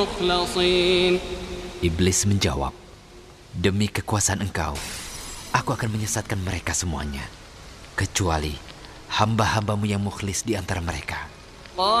مخلصين. Iblis menjawab, "Demi kekuasaan engkau, aku akan menyesatkan mereka semuanya, kecuali hamba-hambamu yang mukhlis di antara mereka."